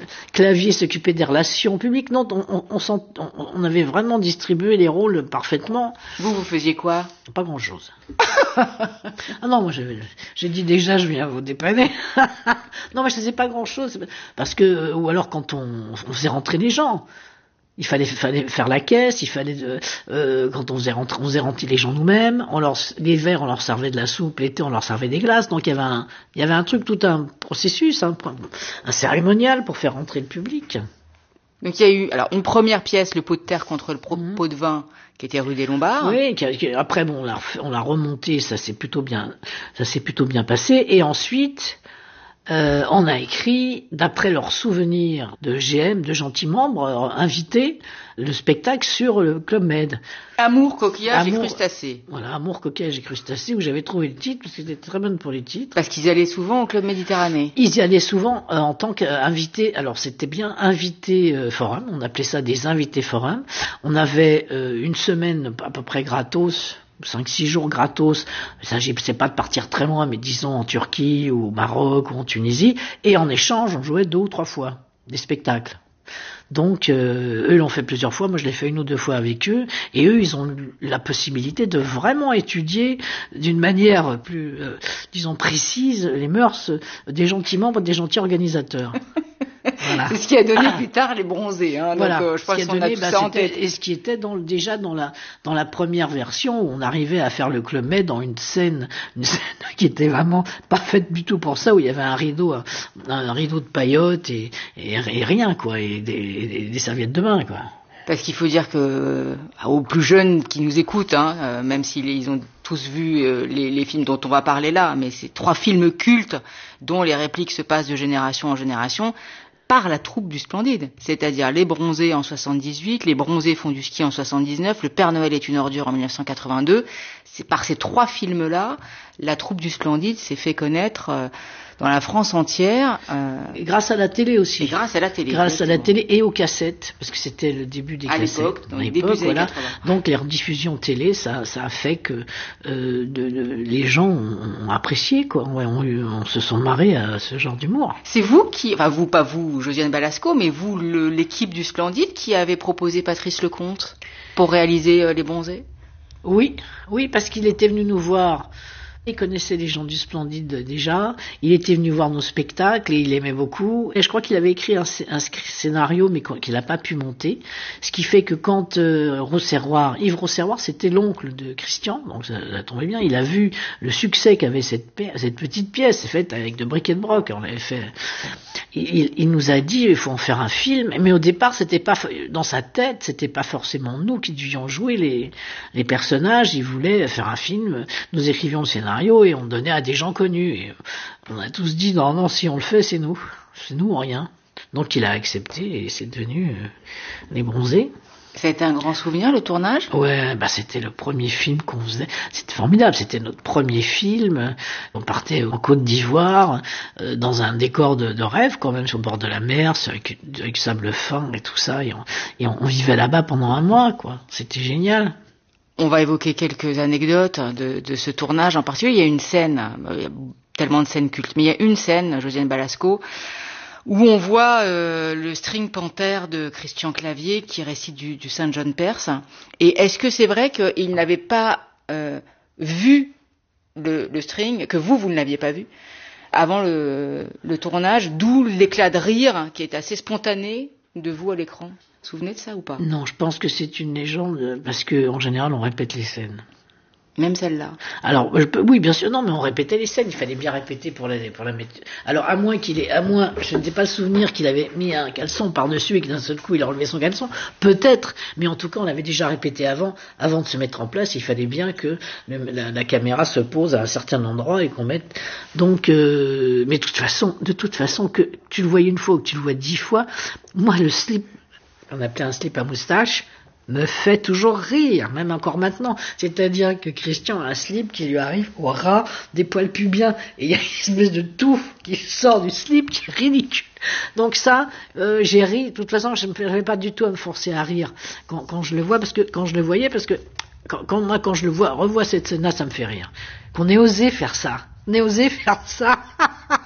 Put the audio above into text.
Clavier s'occupait des relations publiques. Non, on avait vraiment distribué les rôles parfaitement. Vous faisiez quoi? Pas grand-chose. Ah non, moi j'ai dit déjà, je viens vous dépanner. Non, moi je faisais pas grand-chose. Parce que, ou alors quand on faisait rentrer les gens. Il fallait faire la caisse, il fallait quand on faisait rentrer les gens nous-mêmes, l'hiver on leur servait de la soupe, l'été on leur servait des glaces, donc il y avait un truc, tout un processus, un cérémonial pour faire rentrer le public. Donc il y a eu une première pièce, le pot de terre contre le pot de vin, qui était rue des Lombards. Oui, après bon on l'a remonté, ça s'est plutôt bien passé, et ensuite on a écrit, d'après leurs souvenirs de GM, de gentils membres, invités, le spectacle sur le Club Med. Amour, coquillage et crustacés. Voilà, Amour, coquillage et crustacés, où j'avais trouvé le titre, parce que c'était très bonne pour les titres. Parce qu'ils allaient souvent au Club Méditerranée. Ils y allaient souvent en tant qu'invités. Alors c'était bien invité forum, on appelait ça des invités forum. On avait une semaine à peu près gratos, 5-6 jours gratos. Ça, c'est pas de partir très loin, mais disons en Turquie ou au Maroc ou en Tunisie. Et en échange, on jouait 2 ou 3 fois des spectacles. Donc, eux l'ont fait plusieurs fois. Moi, je l'ai fait 1 ou 2 fois avec eux. Et eux, ils ont eu la possibilité de vraiment étudier d'une manière plus, disons, précise les mœurs des gentils membres, des gentils organisateurs. Voilà. C'est ce qui a donné plus tard les bronzés. Voilà. Donc, je crois qu'on a tout ça en tête. Et ce qui était déjà dans la première version, où on arrivait à faire le Club Med dans une scène qui était vraiment pas faite du tout pour ça, où il y avait un rideau de paillotes et rien, quoi, et des serviettes de bain, quoi. Parce qu'il faut dire que aux plus jeunes qui nous écoutent, même s'ils ont tous vu les films dont on va parler là, mais c'est 3 films cultes dont les répliques se passent de génération en génération, par la troupe du Splendide, c'est-à-dire les Bronzés en 78, les Bronzés font du ski en 79, le Père Noël est une ordure en 1982. C'est par ces 3 films-là, la troupe du Splendide s'est fait connaître dans la France entière. Et grâce à la télé aussi. Et grâce à la télé. Grâce à la télé et aux cassettes, parce que c'était le début des cassettes. Dans les débuts des années 80. Donc les rediffusions télé, ça a fait que les gens ont apprécié, quoi. On se sont marrés à ce genre d'humour. C'est vous pas vous, Josiane Balasco, mais vous, l'équipe du Splendide, qui avez proposé Patrice Lecomte pour réaliser Les Bronzés? Oui, parce qu'il était venu nous voir. Il connaissait les gens du Splendide déjà, il était venu voir nos spectacles et il aimait beaucoup. Et je crois qu'il avait écrit un scénario mais qu'il n'a pas pu monter. Ce qui fait que quand Yves Rosserroir, c'était l'oncle de Christian, donc ça tombait bien, il a vu le succès qu'avait cette petite pièce, faite avec de bric et de broc. On l'avait fait. Il nous a dit, il faut en faire un film, mais au départ, c'était pas dans sa tête, c'était pas forcément nous qui devions jouer les personnages. Il voulait faire un film, nous écrivions le scénario et on donnait à des gens connus. Et on a tous dit non, si on le fait, c'est nous ou rien. Donc il a accepté et c'est devenu Les Bronzés. Ça a été un grand souvenir, le tournage? Ouais, c'était le premier film qu'on faisait. C'était formidable, c'était notre premier film. On partait en Côte d'Ivoire, dans un décor de rêve, quand même, sur le bord de la mer, avec sable fin et tout ça. Et on vivait là-bas pendant 1 mois, quoi. C'était génial. On va évoquer quelques anecdotes de ce tournage. En particulier, il y a une scène, il y a tellement de scènes cultes, mais il y a une scène, Josiane Balasco, où on voit le string panther de Christian Clavier qui récite du Saint John Perse. Et est-ce que c'est vrai qu'il n'avait pas vu le string, que vous ne l'aviez pas vu avant le tournage, d'où l'éclat de rire qui est assez spontané de vous à l'écran? Vous vous souvenez de ça ou pas? Non, je pense que c'est une légende, parce que en général on répète les scènes. Même celle-là? Alors, oui, bien sûr, non, mais on répétait les scènes, il fallait bien répéter pour la mettre. Alors, à moins, je ne sais pas souvenir qu'il avait mis un caleçon par-dessus et que d'un seul coup il a enlevé son caleçon, peut-être, mais en tout cas, on l'avait déjà répété avant de se mettre en place, il fallait bien que la caméra se pose à un certain endroit et qu'on mette, donc, mais de toute façon, que tu le voyais une fois ou que tu le vois 10 fois, moi, le slip, on appelait un slip à moustache, me fait toujours rire, même encore maintenant. C'est-à-dire que Christian a un slip qui lui arrive au ras des poils pubiens. Et il y a une espèce de touffe qui sort du slip qui est ridicule. Donc ça, j'ai ri. De toute façon, je ne vais pas du tout à me forcer à rire quand je le vois, parce que quand je le voyais, parce que quand je le revois cette scène-là, ça me fait rire. Qu'on ait osé faire ça.